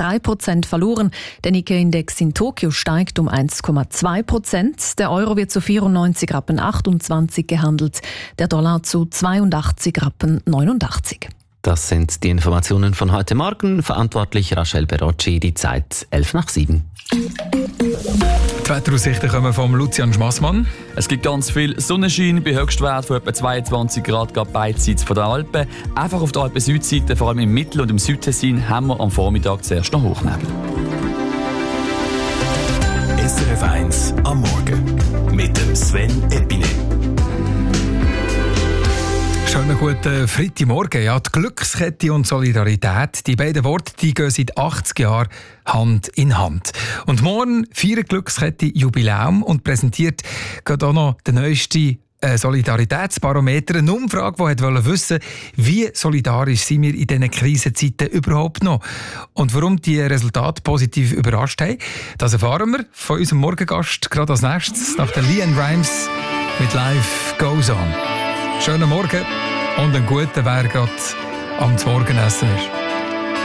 0,3% verloren. Der Nikkei-Index in Tokio steigt um 1,2%. Der Euro wird zu 94,28 Rappen gehandelt. Der Dollar zu 82,89 Rappen. Das sind die Informationen von heute Morgen. Verantwortlich Rachel Berocci, die Zeit 6:11. Die Wetteraussichten kommen vom Lucian Schmassmann. Es gibt ganz viel Sonnenschein bei Höchstwert von etwa 22 Grad gerade beidseits von der Alpen. Einfach auf der Alpen-Südseite, vor allem im Mittel- und im Südtessin, haben wir am Vormittag zuerst noch Hochnebel. SRF 1 am Morgen mit dem Sven Epine. Schönen guten Freitagmorgen. Ja, die Glückskette und Solidarität, die beiden Worte, die gehen seit 80 Jahren Hand in Hand. Und morgen feiert die Glückskette Jubiläum und präsentiert gerade auch noch den neuesten Solidaritätsbarometer, eine Umfrage, die wollte wissen, wie solidarisch sind wir in diesen Krisenzeiten überhaupt noch. Und warum die Resultate positiv überrascht haben, das erfahren wir von unserem Morgengast gerade als nächstes, nach der LeAnn Rimes mit Life Goes On. Schönen Morgen und einen guten, wer gerade am Morgenessen ist.